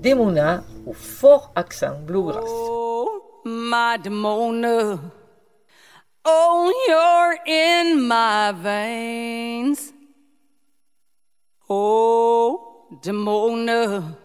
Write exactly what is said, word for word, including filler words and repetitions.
Demona au fort accent bluegrass. Oh, my Demona, oh, you're in my veins. Oh, Demona,